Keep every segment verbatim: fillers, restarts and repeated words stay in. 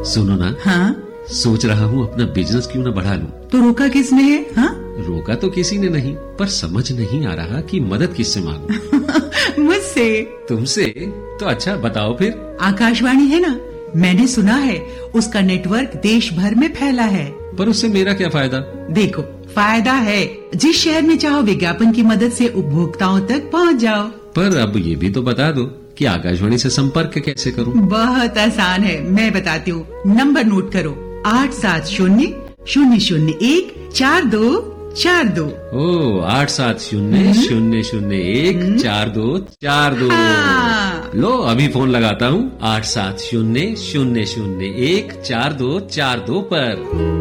सुनो ना। हाँ? सोच रहा हूँ अपना बिजनेस क्यों ना बढ़ा लूं। तो रोका किसने है? हाँ? रोका तो किसी ने नहीं, पर समझ नहीं आ रहा कि मदद किससे मांगूं। मुझसे। तुमसे? तो अच्छा बताओ फिर। आकाशवाणी है ना, मैंने सुना है उसका नेटवर्क देश भर में फैला है। पर उससे मेरा क्या फायदा? देखो, फायदा है, जिस शहर में चाहो विज्ञापन की मदद से उपभोक्ताओं तक पहुंच जाओ। पर अब ये भी तो बता दो कि आकाशवाणी से संपर्क कैसे करूं? बहुत आसान है, मैं बताती हूँ। नंबर नोट करो, आठ सात शून्य शून्य शून्य एक चार दो चार दो। ओ, आठ सात शून्य शून्य शून्य एक चार दो चार दो। हाँ। लो अभी फोन लगाता हूँ आठ सात शून्य शून्य शून्य एक चार दो चार दो पर।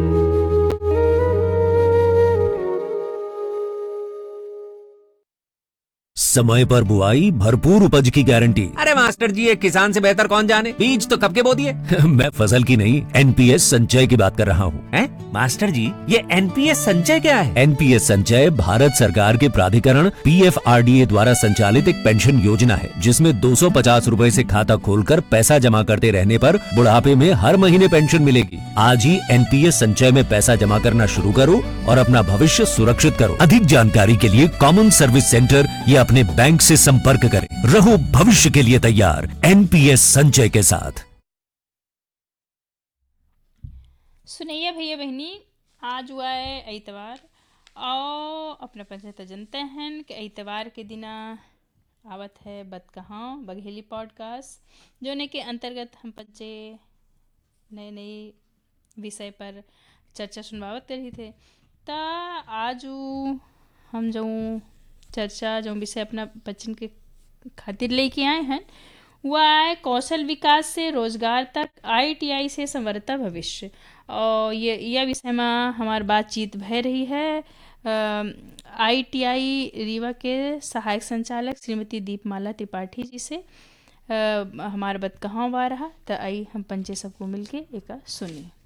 समय पर बुआई, भरपूर उपज की गारंटी। अरे मास्टर जी, ये किसान से बेहतर कौन जाने, बीज तो कब के बो दिए। मैं फसल की नहीं, एनपीएस संचय की बात कर रहा हूँ। हैं? मास्टर जी, ये एनपीएस संचय क्या है? एनपीएस संचय भारत सरकार के प्राधिकरण पीएफआरडीए द्वारा संचालित एक पेंशन योजना है, जिसमें दो सौ पचास रूपए से खाता खोलकर पैसा जमा करते रहने पर बुढ़ापे में हर महीने पेंशन मिलेगी। आज ही एनपीएस संचय में पैसा जमा करना शुरू करो और अपना भविष्य सुरक्षित करो। अधिक जानकारी के लिए कॉमन सर्विस सेंटर या अपने बैंक से संपर्क करें। रहो भविष्य के लिए तैयार एनपीएस संचय के साथ। सुनैया भैया बहनी, आज हुआ है इतवार और अपना पंचे तो जानते हैं कि इतवार के दिन आवत है बतकहाँ बघेली पॉडकास्ट, जो ने के अंतर्गत हम पंचे नए नए विषय पर चर्चा सुनवावत रही थे। ता आज हम जो चर्चा जो विषय अपना बच्चन के खातिर लेके आए हैं वह है कौशल विकास से रोजगार तक, आईटीआई से संवरता भविष्य। और ये यह विषय में हमारी बातचीत भय रही है आईटीआई रीवा के सहायक संचालक श्रीमती दीपमाला त्रिपाठी जी से। हमारा बात कहाँ हुआ रहा तो आई हम पंचे सबको मिलके एक सुनिए।